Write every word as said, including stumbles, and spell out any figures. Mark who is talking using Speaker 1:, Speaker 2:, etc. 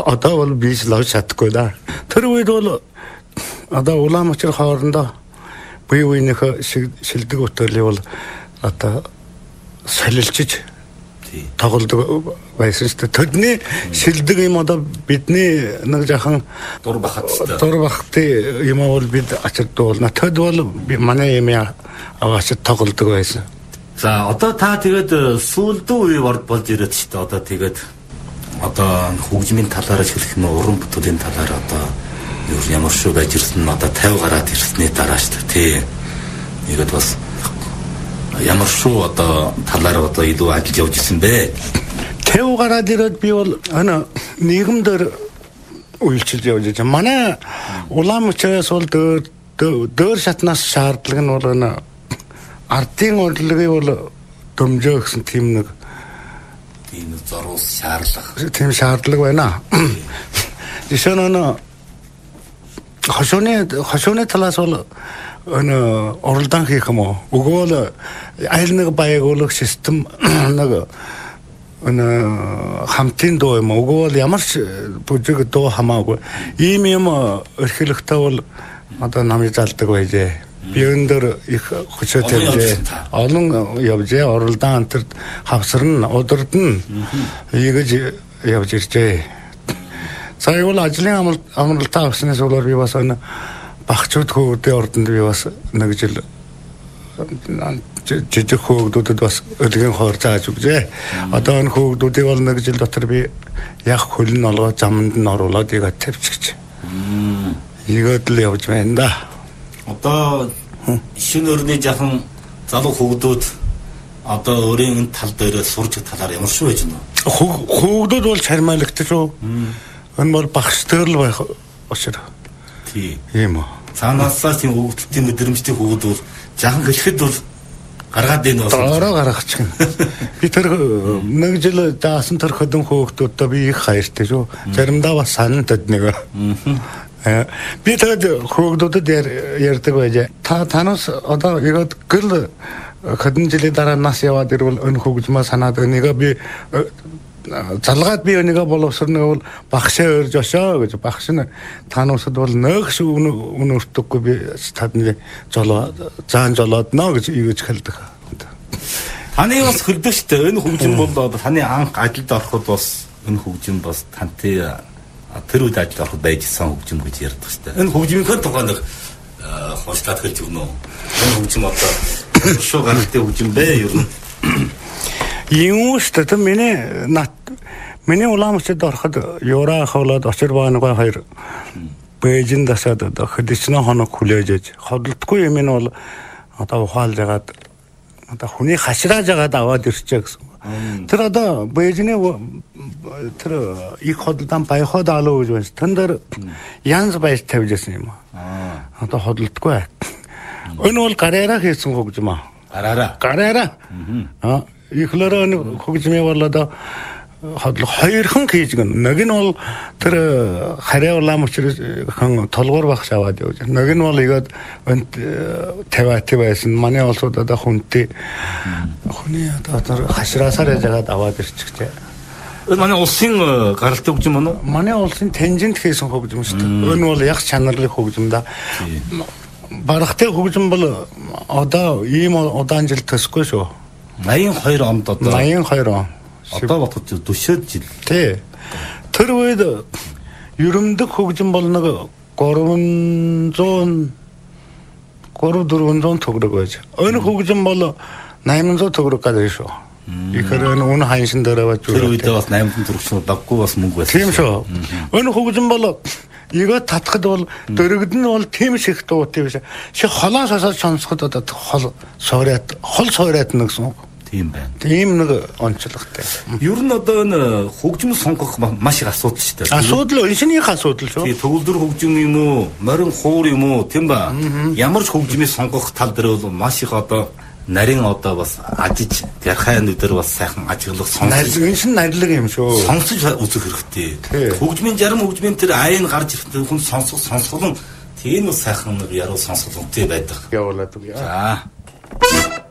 Speaker 1: одоо бол бийж лож чадахгүй да. Тэр үед бол одоо Улаанбаатар хоорондоо бие биенийхээ шилдэг өтөлийн бол одоо солилчиж тоглодог байсан шүү дээ. Тэдний шилдэг юм одоо бидний нэг жахан
Speaker 2: дур бахаттай.
Speaker 1: Дур бахтай юм бол бид ачирдуулна. Тэд бол манай юм аваачд тоглодог байсан.
Speaker 2: За одоо та тэгээд сүүлдүү үе болж ирээд шүү дээ. Одоо тэгээд одоо хөгжмийн талаараа хэлэх нь уран бүтээлийн талаар одоо ямар шүү байж ирсэн нь одоо тавь гараад ирсний дараа шүү дээ. Тий. Ихэд бас ямар шүү одоо талаар одоо илүү ажиллаж явж ирсэн бэ?
Speaker 1: Тавь гараад ирээд би бол ана нийгэмдэр үйлчилж явж байгаа. Манай Улаанбаатараас бол дөр дөр шатнаас шаардлага нь бол ана ардын урлагийг бол дөмжөө гэсэн тийм нэг
Speaker 2: тийм зориулс шаардлага.
Speaker 1: Тийм шаардлага байна. Жишээ нь хошооны хошооны талаас бол ана оролдон хийх юм уу? Өгөөл айл нэг байгуулах систем нэг ана хамтын дуу юм уу? Өгөөл ямар ч бүжиг дуу хамаагүй. Ийм юм эрхлэхтэй бол одоо намж залдаг байжээ. Би өндөр их хөшөө тавьжээ. Олон явжээ. Оролдон антерд хавсарна, удирдна. Ийгэж явж иржээ. Сая бол ажлын амралтаа авснаас болоор би бас ана багчууд хөвгүүдийн ордонд би бас нэг жил жижиг хөвгүүдүүд бас өлгийн хоор зааж өгжээ. Одоо энэ хөвгүүдийг бол нэг жил дотор би яг хөлн олгоо заманд нь оруулаад игээ тавьчихж. Игээд л явж байна да.
Speaker 2: Одоо шинэ өрний жахан залуу хөвгүүдүүд одоо өөрийн энэ тал дээр сурч талаар ямар шүү байж байна?
Speaker 1: Хөвгүүдүүд бол чармайлагдчих шүү. Энэ бол багштай л байх учраас.
Speaker 2: Тий.
Speaker 1: Ийм үү.
Speaker 2: Цаанаасаа тийм хөвгүүдийн мэдрэмжтэй хөвгүүд бол жахан гэлэхэд бол гаргаад ийн бас.
Speaker 1: Ороо гаргачих юм. Би тэр нэг жил даасан тэр хөдөн хөвгүүдтэй би их хайртай шүү. Заримдаа бас санагдаад нэг. Би тэгээд хөвгүүдүүд ярьдаг байж. Та танаас одоо игээд гэл хэдэн жилийн дараа нас яваад ирвэл өн хөгжмөө санаад энийг би залгаад би энийг боловсрно бол багшаа өрж өшөө гэж багш нь тануусад бол нөхс үнөртөггүй би тадны жолоо заан жолоодно гэж ийгэж хэлдэг.
Speaker 2: Таны бас хөлдөө штэ энэ хөгжим бол таны анх ажилд ороход бас энэ хөгжим бас тантай тэр үед ажил авах байжсан хөгжим гэж ярьдаг шүү дээ. Энэ хөгжмийн тухай нэг хоншлаад хэлж өгнө үү? Энэ хөгжим одоо шуу гаралтай хөгжим бэ ер нь.
Speaker 1: Юм шүү дээ. Миний нат миний Улаанбаатарт ороход Юра хавлаад очир баангаа хоёр Бээжинд дасаад одоо хэдичнэ хоног хүлээж ходлтгүй юм нь бол одоо ухаалж ягаад одоо хүний хашрааж ягаад аваад ирчээ гэсэн. Тэр одоо Бээжиний тэр их ходлдан баяхад алуу гэж байна. Тэн дээр янз байж тавьж байсан юм аа. Одоо ходлтгүй. Энэ бол гараараа хийсэн хөгжим аа.
Speaker 2: Гараараа.
Speaker 1: Гараараа. Аа ихлэрэн хөгжмийн бол одоо ходлох хоёрхан хийж гэн. Нэг нь бол тэр харьяа Улаанбаатарын толгуур багш аваад явж. Нэг нь бол игээд тавиати байсан. Манай улсууд одоо хүнтэй хүний одоо хашраасаар яагаад аваад ирчихжээ.
Speaker 2: Энэ манай улсын гаралтай хөгжим мөн үү?
Speaker 1: Манай улсын танжинт хийсэн хөгжим шүү дээ. Энэ бол ягс чанарлын хөгжим да. Барахтай хөгжим бол одоо ийм удаан жил төсөхгүй шүү.
Speaker 2: восемьдесят и два онд одоо
Speaker 1: восемьдесят и два он.
Speaker 2: Одоо батж төшөөд жил.
Speaker 1: Тий. Тэр үед ерөндөг хөгжим бол нэг гуравчсад гуравчсад төгрөг байж. Энэ хөгжим бол восемьсот төгрөг гэдэг шүү. Ихэр энэ ханшин дээр байж.
Speaker 2: Тэр үед бас восемьсот төгрөг баггүй бас мөнгө байсан.
Speaker 1: Тийм шүү. Энэ хөгжим бол игээ татхад бол дөрөгд нь бол тийм шиг дуутай биш. Чи холоос асаад сонсоход одоо хол сойраад хол сойраад нэгсэн.
Speaker 2: Тийм байна.
Speaker 1: Тийм нэг онцлогтой.
Speaker 2: Ер нь одоо энэ хөгжим сонгох маш их асуудал шүү дээ.
Speaker 1: Асуудал инженерийн асуудал шүү.
Speaker 2: Тийм төгөлдөр хөгжим юм уу, морин хуур юм уу, тийм ба. Ямар ч хөгжмийг сонгох тал дээр бол маш их одоо нарийн одоо бас ажиж ярхайн өдөр бас сайхан ажиглах сонсож
Speaker 1: энэ шин нарилга юм шүү.
Speaker 2: Сонсож үзэх хэрэгтэй. Хөгжмийн зарим хөгжмийн тэр айн гарч ирэхдээ хүн сонсох сонсголон тийм сайхан нэг яруу сонсголонтой байдаг.
Speaker 1: Явуулаад үг яа.
Speaker 2: За.